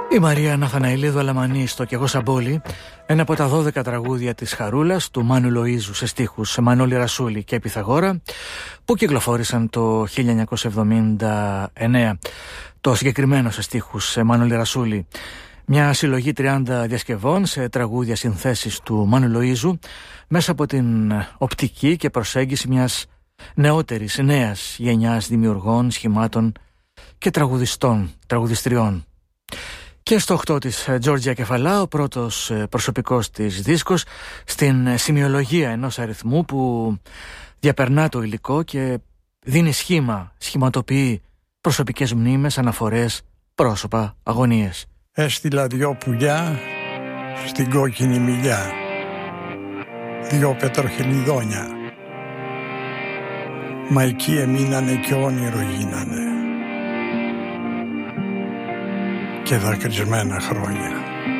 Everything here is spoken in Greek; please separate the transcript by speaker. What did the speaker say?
Speaker 1: Η Μαρία Ναθαναηλίδου Αλαμανίστο και εγώ Σαμπόλη, ένα από τα 12 τραγούδια της Χαρούλας του Μάνου Λοΐζου σε στίχους Μανώλη Ρασούλη και Πυθαγόρα, που κυκλοφόρησαν το 1979. Το συγκεκριμένο σε στίχους Μανώλη Ρασούλη, μια συλλογή 30 διασκευών σε τραγούδια συνθέσεις του Μάνου Λοΐζου, μέσα από την οπτική και προσέγγιση μιας νεότερης, νέας γενιάς δημιουργών, σχημάτων και τραγουδιστριών. Και στο 8 της Τζόρτζια Κεφαλά, ο πρώτος προσωπικός της δίσκος, στην σημειολογία ενός αριθμού που διαπερνά το υλικό και δίνει σχηματοποιεί προσωπικές μνήμες, αναφορές, πρόσωπα, αγωνίες.
Speaker 2: Έστειλα 2 πουλιά στην κόκκινη μιλιά, 2 πετροχελιδόνια, μα εκεί εμείνανε και όνειρο γίνανε και δακρυσμένα χρόνια.